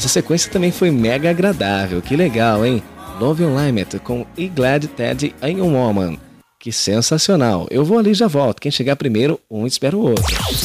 Essa sequência também foi mega agradável, que legal, hein? Love Unlimited com E Glad Ted and a Woman. Que sensacional. Eu vou ali e já volto. Quem chegar primeiro, um espera o outro.